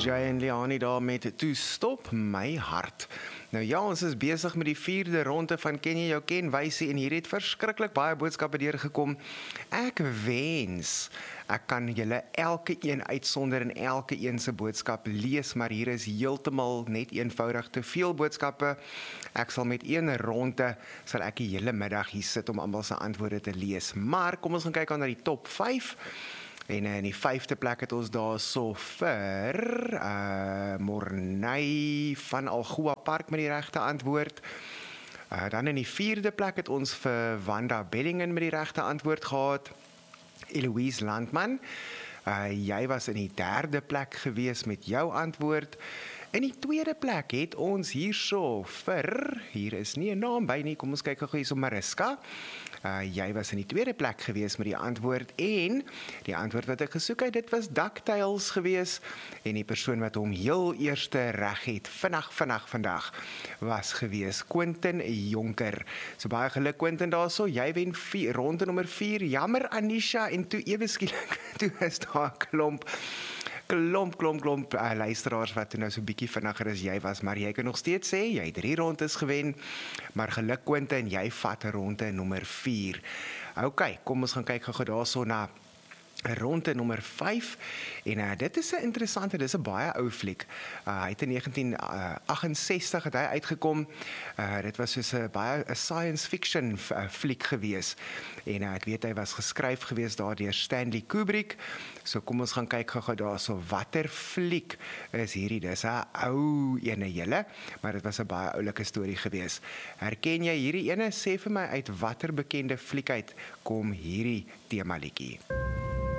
Jay en Leani daar met Toe Stop My Hart. Nou ja, ons is besig met die 4de ronde van Ken Jy Jou Ken wysie en hier het verskriklik baie boodskappe deurgekom. Ek wens ek kan julle elke een uitsonder en elke een se boodskap lees, maar hier is heeltemal net eenvoudig te veel boodskappe. Ek sal met een ronde sal ek die hele middag hier sit om almal se antwoorde te lees. Maar kom ons gaan kyk aan na die top 5. En in die 5de plek het ons daar so vir Morney van Algoa Park met die regte antwoord. Dan in die 4de plek het ons vir Wanda Bellingen met die regte antwoord gehad. Eloise Landman, jy was in die 3de plek gewees met jou antwoord. In die 2de plek het ons hierso vir, hier is nie 'n naam by nie, kom ons kyk gou hierso, Mariska. Jy was in die 2de plek gewees met die antwoord en die antwoord wat ek gesoek het, dit was DuckTales gewees en die persoon wat hom heel eerste reg het vandag was gewees Quentin Jonker. So baie geluk Quentin daarso, jy wen ronde nommer 4. Jammer Anisha en toe ewe skielik toe is daar 'n klomp luisteraars wat nou so bietjie vinniger as jy was, maar jy kan nog steeds sê, jy het 3 rondes gewen, maar geluk Quentin, jy vat ronde nommer 4. Ok, kom ons gaan kyk gou daarso na ronde nommer 5 en dit is 'n interessante, dit is 'n baie ou fliek. Hy het in 1968 het hy uitgekom. Dit was soos 'n science fiction fliek gewees. En ek weet hy was geskryf gewees daar deur Stanley Kubrick. So kom ons gaan kyk gou daarso watter fliek is hierdie. Dis 'n ou ene julle, maar dit was 'n baie oulike storie gewees. Herken jy hierdie ene? Sê vir my uit watter bekende fliek uit kom hierdie tema liedjie?